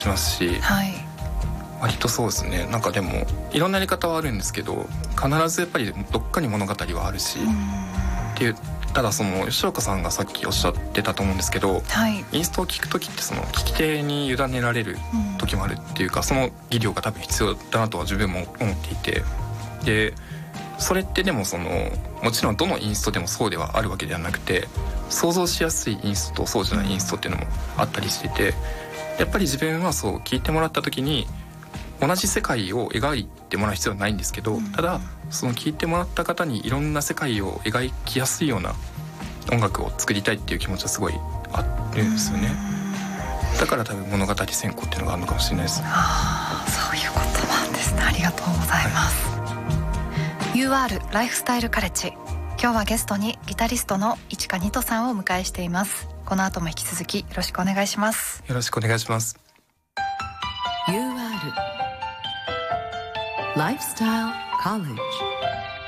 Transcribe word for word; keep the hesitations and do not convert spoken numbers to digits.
きますし、 はい、 割とそうですね。なんかでもいろんなやり方はあるんですけど、必ずやっぱりどっかに物語はあるしっていう。ただその吉岡さんがさっきおっしゃってたと思うんですけど、 はい、 インストを聞く時ってその聞き手に委ねられる時もあるっていうか、その技量が多分必要だなとは自分も思っていて、でそれってでもそのもちろんどのインストでもそうではあるわけではなくて、想像しやすいインストとそうじゃないインストっていうのもあったりしてて、やっぱり自分はそう聞いてもらった時に同じ世界を描いてもらう必要はないんですけど、ただその聞いてもらった方にいろんな世界を描きやすいような音楽を作りたいっていう気持ちはすごいあるんですよね。だから多分物語選考っていうのがあるのかもしれないです。 ああ、そういうことなんですね。ありがとうございます、はい、ユーアール ライフスタイルカレッジ、今日はゲストにギタリストの市川二人さんをお迎えしています。この後も引き続きよろしくお願いします。 よろしくお願いします。 ユーアール ライフスタイルカレッジ。